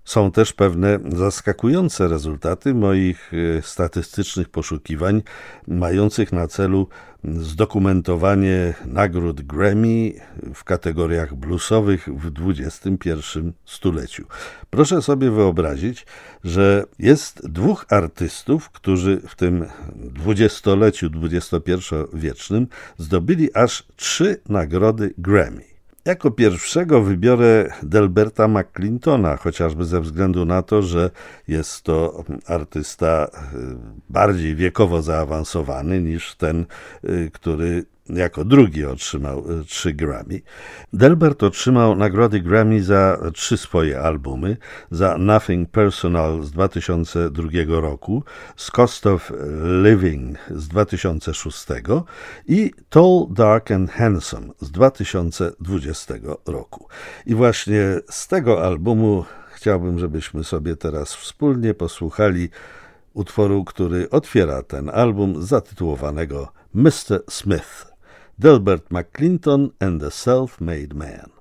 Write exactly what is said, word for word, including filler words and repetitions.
Są też pewne zaskakujące rezultaty moich statystycznych poszukiwań, mających na celu zdokumentowanie nagród Grammy w kategoriach bluesowych w dwudziestym pierwszym stuleciu. Proszę sobie wyobrazić, że jest dwóch artystów, którzy w tym dwudziestoleciu dwudziestopierwowiecznym zdobyli aż trzy nagrody Grammy. Jako pierwszego wybiorę Delberta McClintona, chociażby ze względu na to, że jest to artysta bardziej wiekowo zaawansowany niż ten, który jako drugi otrzymał trzy Grammy. Delbert otrzymał nagrody Grammy za trzy swoje albumy, za Nothing Personal z dwa tysiące drugiego roku, z Cost of Living z dwa tysiące szóstego i Tall, Dark and Handsome z dwa tysiące dwudziestego roku. I właśnie z tego albumu chciałbym, żebyśmy sobie teraz wspólnie posłuchali utworu, który otwiera ten album, zatytułowanego mister Smith. Delbert McClinton and the Self-Made Man.